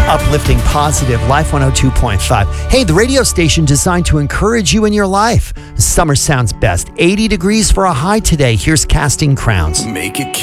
Uplifting, positive, Life 102.5. Hey, the radio station designed to encourage you in your life. Summer sounds best. 80 degrees for a high today. Here's Casting Crowns. Make it